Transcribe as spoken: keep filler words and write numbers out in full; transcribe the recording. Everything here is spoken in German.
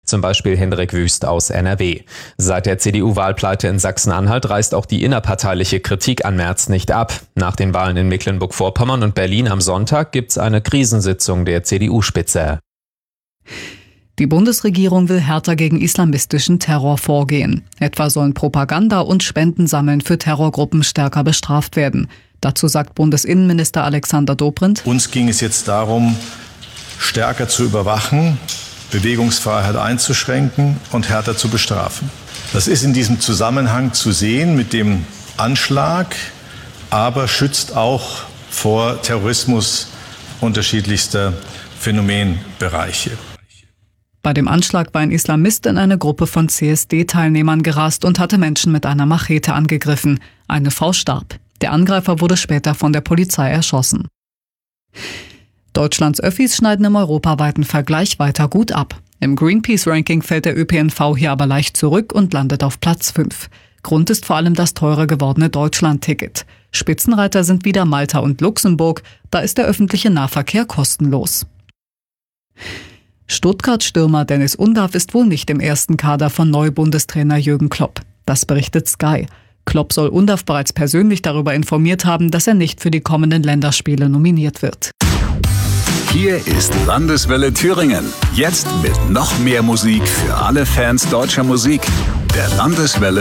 zum Beispiel Hendrik Wüst aus N R W. Seit der C D U-Wahlpleite in Sachsen-Anhalt reißt auch die innerparteiliche Kritik an Merz nicht ab. Nach den Wahlen in Mecklenburg-Vorpommern und Berlin am Sonntag gibt's eine Krisensitzung der C D U-Spitze. Die Bundesregierung will härter gegen islamistischen Terror vorgehen. Etwa sollen Propaganda und Spenden sammeln für Terrorgruppen stärker bestraft werden. Dazu sagt Bundesinnenminister Alexander Dobrindt: Uns ging es jetzt darum, stärker zu überwachen, Bewegungsfreiheit einzuschränken und härter zu bestrafen. Das ist in diesem Zusammenhang zu sehen mit dem Anschlag, aber schützt auch vor Terrorismus unterschiedlichster Phänomenbereiche. Bei dem Anschlag war ein Islamist in eine Gruppe von C S D-Teilnehmern gerast und hatte Menschen mit einer Machete angegriffen. Eine Frau starb. Der Angreifer wurde später von der Polizei erschossen. Deutschlands Öffis schneiden im europaweiten Vergleich weiter gut ab. Im Greenpeace-Ranking fällt der Ö P N V hier aber leicht zurück und landet auf Platz fünf. Grund ist vor allem das teurer gewordene Deutschland-Ticket. Spitzenreiter sind wieder Malta und Luxemburg. Da ist der öffentliche Nahverkehr kostenlos. Stuttgart-Stürmer Dennis Undav ist wohl nicht im ersten Kader von Neubundestrainer Jürgen Klopp. Das berichtet Sky. Klopp soll Undav bereits persönlich darüber informiert haben, dass er nicht für die kommenden Länderspiele nominiert wird. Hier ist Landeswelle Thüringen. Jetzt mit noch mehr Musik für alle Fans deutscher Musik. Der Landeswelle